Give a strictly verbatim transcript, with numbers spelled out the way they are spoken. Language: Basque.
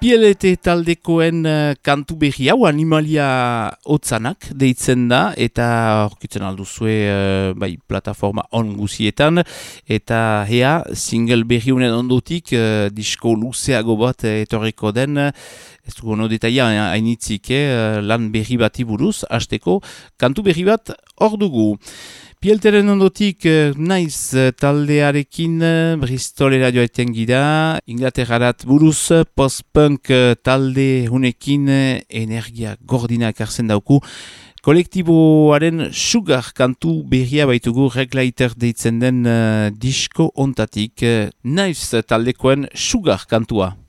Pielete taldekoen uh, kantu berri hau Animalia hotzanak deitzen da eta aurkitzen alduzue uh, bai, plataforma on guzietan eta hea single berri honen ondotik uh, disko luzeago bat uh, etorriko den uh, ez dugu no detaia hainitzik eh, lan berri bati buruz hasteko kantu berri bat hor dugu. Pielteren ondotik naiz taldearekin Bristolera joaiten gira, Inglaterrarat buruz post-punk talde hunekin energia gordinak hartzen dauku. Kolektiboaren Sugar kantu berria baitugu Reglaiter deitzen den uh, disko ontatik. Naiz taldekoen Sugar kantua.